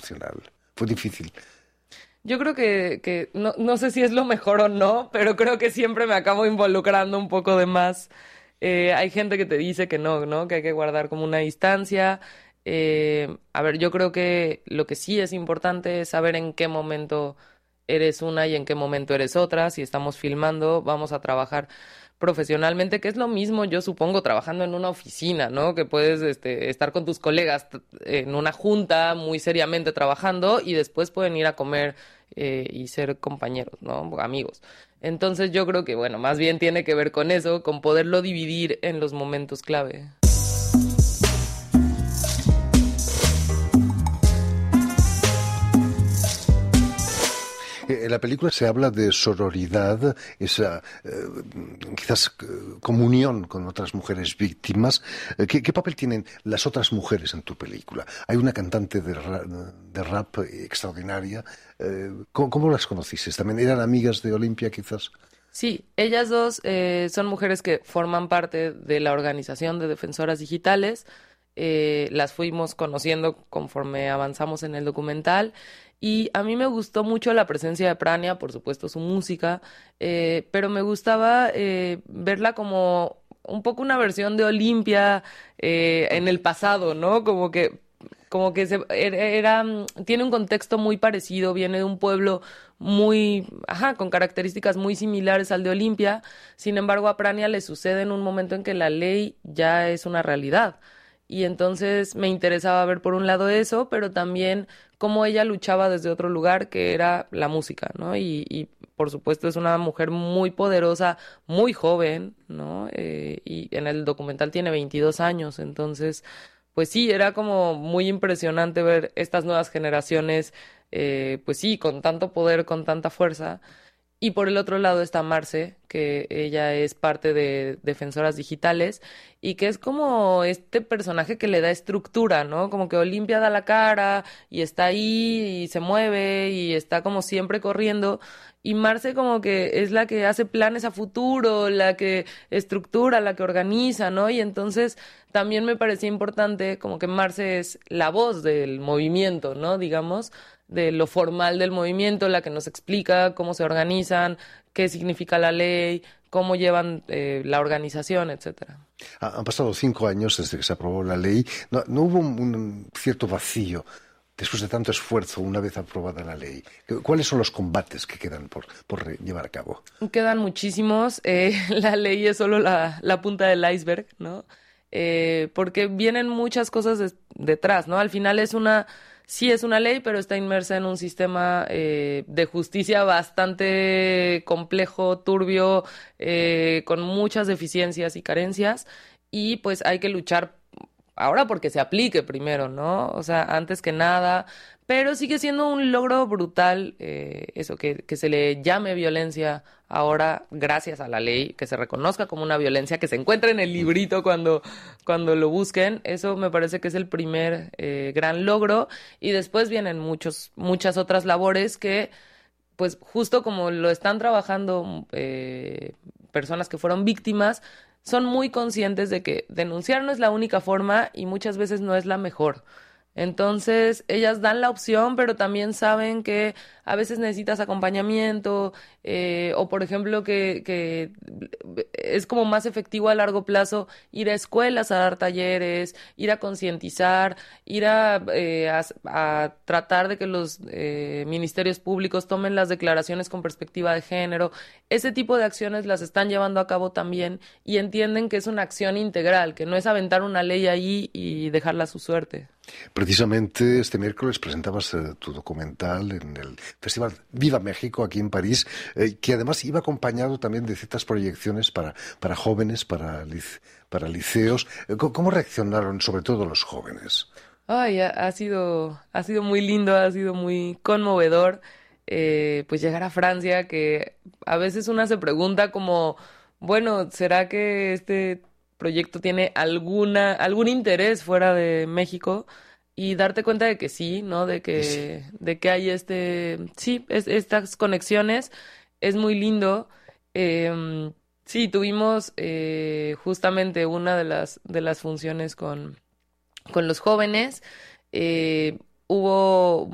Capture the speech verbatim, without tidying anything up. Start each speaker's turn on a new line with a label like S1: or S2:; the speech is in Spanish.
S1: emocional? ¿Fue difícil?
S2: Yo creo que, que no, no sé si es lo mejor o no, pero creo que siempre me acabo involucrando un poco de más. Eh, hay gente que te dice que no, ¿no? Que hay que guardar como una distancia. Eh, a ver, yo creo que lo que sí es importante es saber en qué momento eres una y en qué momento eres otra. Si estamos filmando, vamos a trabajar profesionalmente, que es lo mismo, yo supongo, trabajando en una oficina, ¿no? Que puedes este, estar con tus colegas t- en una junta muy seriamente trabajando y después pueden ir a comer eh, y ser compañeros, ¿no? Amigos. Entonces yo creo que, bueno, más bien tiene que ver con eso, con poderlo dividir en los momentos clave.
S1: Eh, En la película se habla de sororidad, esa eh, quizás eh, comunión con otras mujeres víctimas. Eh, ¿Qué, qué papel tienen las otras mujeres en tu película? Hay una cantante de, ra- de rap extraordinaria. Eh, ¿cómo, cómo las conocisteis? ¿También eran amigas de Olimpia, quizás?
S2: Sí, ellas dos eh, son mujeres que forman parte de la organización de defensoras digitales. Eh, las fuimos conociendo conforme avanzamos en el documental y a mí me gustó mucho la presencia de Prania, por supuesto su música, eh, pero me gustaba eh, verla como un poco una versión de Olimpia eh, en el pasado, ¿no? Como que como que se, era, era, mm, tiene un contexto muy parecido, viene de un pueblo muy, ajá, con características muy similares al de Olimpia. Sin embargo, a Prania le sucede en un momento en que la ley ya es una realidad. Y entonces me interesaba ver por un lado eso, pero también cómo ella luchaba desde otro lugar, que era la música, ¿no? Y, y por supuesto es una mujer muy poderosa, muy joven, ¿no? Eh, y en el documental tiene veintidós años, entonces pues sí, era como muy impresionante ver estas nuevas generaciones, eh, pues sí, con tanto poder, con tanta fuerza. Y por el otro lado está Marce, que ella es parte de Defensoras Digitales y que es como este personaje que le da estructura, ¿no? Como que Olimpia da la cara y está ahí y se mueve y está como siempre corriendo. Y Marce como que es la que hace planes a futuro, la que estructura, la que organiza, ¿no? Y entonces también me parecía importante como que Marce es la voz del movimiento, ¿no? Digamos de lo formal del movimiento, la que nos explica cómo se organizan, qué significa la ley, cómo llevan eh, la organización, etcétera.
S1: Ha- Han pasado cinco años desde que se aprobó la ley. No, no hubo un, un cierto vacío después de tanto esfuerzo una vez aprobada la ley. ¿Cuáles son los combates que quedan por, por re- llevar a cabo?
S2: Quedan muchísimos, eh, la ley es solo la, la punta del iceberg, ¿no? Eh, porque vienen muchas cosas des- detrás, ¿no? Al final es una, sí es una ley, pero está inmersa en un sistema eh, de justicia bastante complejo, turbio, eh, con muchas deficiencias y carencias, y pues hay que luchar ahora porque se aplique primero, ¿no? O sea, antes que nada, pero sigue siendo un logro brutal eh, eso, que, que se le llame violencia ahora gracias a la ley, que se reconozca como una violencia, que se encuentre en el librito cuando, cuando lo busquen, eso me parece que es el primer eh, gran logro y después vienen muchos, muchas otras labores que pues justo como lo están trabajando eh, personas que fueron víctimas, son muy conscientes de que denunciar no es la única forma y muchas veces no es la mejor. Entonces, ellas dan la opción, pero también saben que a veces necesitas acompañamiento, eh, o por ejemplo, que, que es como más efectivo a largo plazo ir a escuelas a dar talleres, ir a concientizar, ir a, eh, a, a tratar de que los eh, ministerios públicos tomen las declaraciones con perspectiva de género. Ese tipo de acciones las están llevando a cabo también y entienden que es una acción integral, que no es aventar una ley ahí y dejarla a su suerte.
S1: Precisamente este miércoles presentabas eh, tu documental en el Festival Viva México aquí en París, eh, que además iba acompañado también de ciertas proyecciones para, para jóvenes, para, lic- para liceos. Eh, ¿Cómo, cómo reaccionaron sobre todo los jóvenes?
S2: Ay, ha, ha sido, ha sido muy lindo, ha sido muy conmovedor, eh, pues llegar a Francia, que a veces una se pregunta como, bueno, ¿será que este proyecto tiene alguna, algún interés fuera de México? Y darte cuenta de que sí, ¿no? De
S1: Y sí.
S2: que, de que hay este, sí, es- estas conexiones, es muy lindo. Em, sí, tuvimos eh, justamente una de las, de las funciones con con los jóvenes. Eh, hubo